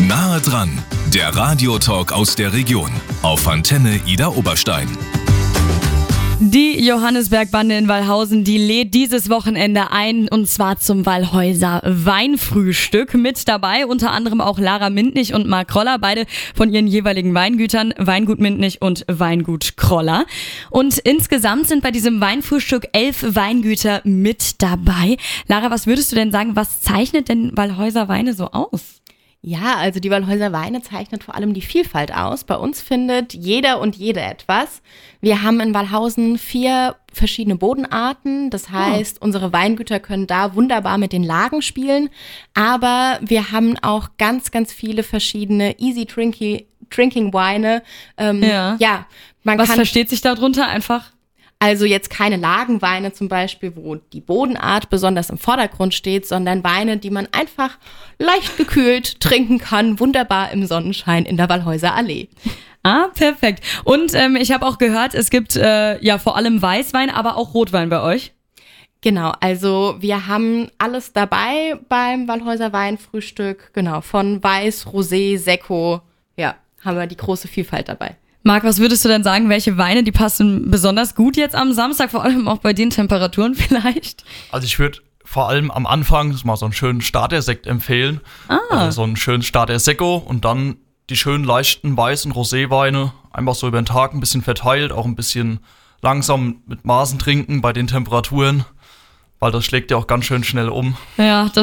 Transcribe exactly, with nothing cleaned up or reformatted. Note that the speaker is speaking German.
Nahe dran, der Radiotalk aus der Region auf Antenne Ida Oberstein. Die Johannisberg-Bande in Wallhausen, die lädt dieses Wochenende ein, und zwar zum Wallhäuser Weinfrühstück. Mit dabei unter anderem auch Lara Mintnich und Marc Kroller, beide von ihren jeweiligen Weingütern, Weingut Mintnich und Weingut Kroller. Und insgesamt sind bei diesem Weinfrühstück elf Weingüter mit dabei. Lara, was würdest du denn sagen, was zeichnet denn Wallhäuser Weine so aus? Ja, also die Wallhäuser Weine zeichnet vor allem die Vielfalt aus. Bei uns findet jeder und jede etwas. Wir haben in Wallhausen vier verschiedene Bodenarten. Das heißt, oh. unsere Weingüter können da wunderbar mit den Lagen spielen. Aber wir haben auch ganz, ganz viele verschiedene easy drinky, drinking Weine. Ähm, ja. ja, man Was kann versteht sich darunter einfach? Also jetzt keine Lagenweine zum Beispiel, wo die Bodenart besonders im Vordergrund steht, sondern Weine, die man einfach leicht gekühlt trinken kann, wunderbar im Sonnenschein in der Wallhäuser Allee. Ah, perfekt. Und ähm, ich habe auch gehört, es gibt äh, ja vor allem Weißwein, aber auch Rotwein bei euch. Genau, also wir haben alles dabei beim Wallhäuser Weinfrühstück, genau, von Weiß, Rosé, Sekko, ja, haben wir die große Vielfalt dabei. Marc, was würdest du denn sagen, welche Weine, die passen besonders gut jetzt am Samstag, vor allem auch bei den Temperaturen vielleicht? Also ich würde vor allem am Anfang mal so einen schönen Starter-Sekt empfehlen. Ah. Äh, so einen schönen Starter-Sekko und dann die schönen leichten weißen Roséweine einfach so über den Tag ein bisschen verteilt, auch ein bisschen langsam mit Maßen trinken bei den Temperaturen, weil das schlägt ja auch ganz schön schnell um. Ja, das